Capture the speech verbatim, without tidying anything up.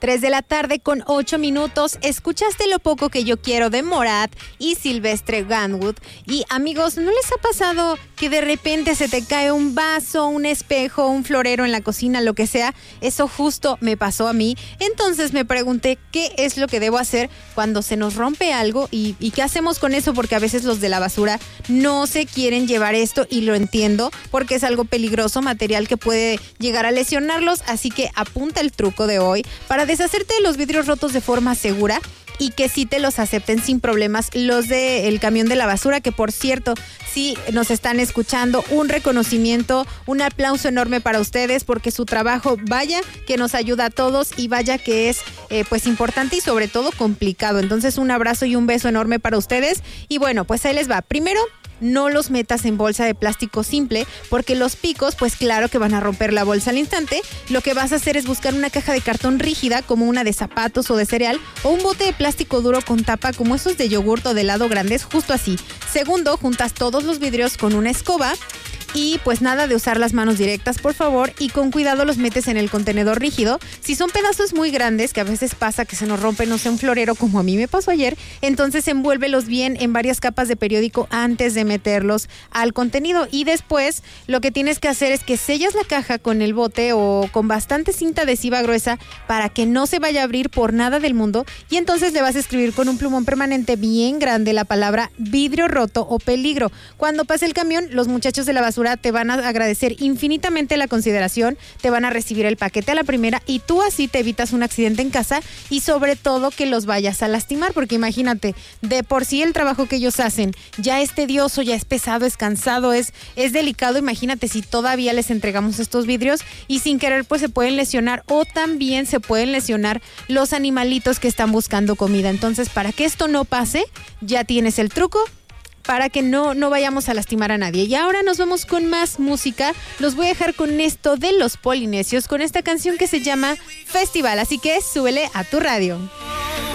tres de la tarde con ocho minutos. Escuchaste Lo poco que yo quiero de Morat y Silvestre Gunwood. Y amigos, ¿no les ha pasado que de repente se te cae un vaso, un espejo, un florero en la cocina, lo que sea? Eso justo me pasó a mí. Entonces me pregunté qué es lo que debo hacer cuando se nos rompe algo y, y qué hacemos con eso, porque a veces los de la basura no se quieren llevar esto y lo entiendo porque es algo peligroso, material que puede llegar a lesionarlos. Así que apunta el truco de hoy para deshacerte de los vidrios rotos de forma segura y que sí te los acepten sin problemas los del camión de la basura, que por cierto, sí nos están escuchando, un reconocimiento, un aplauso enorme para ustedes porque su trabajo, vaya que nos ayuda a todos y vaya que es eh, pues importante y sobre todo complicado. Entonces un abrazo y un beso enorme para ustedes. Y bueno, pues ahí les va. Primero, no los metas en bolsa de plástico simple porque los picos, pues claro que van a romper la bolsa al instante. Lo que vas a hacer es buscar una caja de cartón rígida como una de zapatos o de cereal o un bote de plástico duro con tapa como esos de yogurt o de helado grandes, justo así. Segundo, juntas todos los vidrios con una escoba. Y pues nada de usar las manos directas, por favor, y con cuidado los metes en el contenedor rígido. Si son pedazos muy grandes, que a veces pasa que se nos rompe, no sé, un florero como a mí me pasó ayer, entonces envuélvelos bien en varias capas de periódico antes de meterlos al contenido. Y después lo que tienes que hacer es que sellas la caja con el bote o con bastante cinta adhesiva gruesa para que no se vaya a abrir por nada del mundo. Y entonces le vas a escribir con un plumón permanente bien grande la palabra vidrio roto o peligro. Cuando pase el camión, los muchachos de la basura te van a agradecer infinitamente la consideración, te van a recibir el paquete a la primera y tú así te evitas un accidente en casa y sobre todo que los vayas a lastimar, porque imagínate, de por sí el trabajo que ellos hacen ya es tedioso, ya es pesado, es cansado, es, es delicado. Imagínate si todavía les entregamos estos vidrios y sin querer pues se pueden lesionar o también se pueden lesionar los animalitos que están buscando comida. Entonces, para que esto no pase, ya tienes el truco para que no, no vayamos a lastimar a nadie. Y ahora nos vamos con más música. Los voy a dejar con esto de Los Polinesios, con esta canción que se llama Festival. Así que súbele a tu radio.